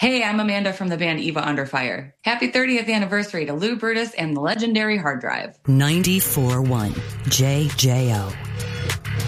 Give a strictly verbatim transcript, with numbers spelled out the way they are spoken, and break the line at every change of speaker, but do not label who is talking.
Hey, I'm Amanda from the band Eva Under Fire. Happy thirtieth anniversary to Lou Brutus and the legendary Hard Drive.
ninety-four point one J J O